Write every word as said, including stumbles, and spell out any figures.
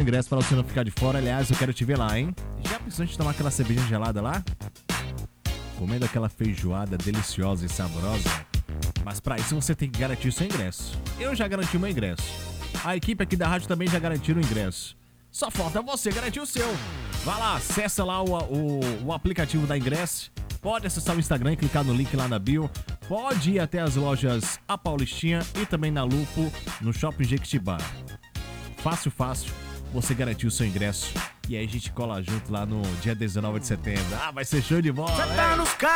ingresso para você não ficar de fora. Aliás, eu quero te ver lá, hein? Já pensou em tomar aquela cerveja gelada lá? Comendo aquela feijoada deliciosa e saborosa? Mas para isso você tem que garantir o seu ingresso. Eu já garanti o meu ingresso. A equipe aqui da rádio também já garantiu o ingresso. Só falta você garantir o seu. Vai lá, acessa lá o, o, o aplicativo da Ingresso. Pode acessar o Instagram e clicar no link lá na bio. Pode ir até as lojas A Paulistinha e também na Lupo, no Shopping Jequitibá. Fácil, fácil. Você garantiu o seu ingresso. E aí a gente cola junto lá no dia dezenove de setembro. Ah, vai ser show de bola. Você tá nos carros.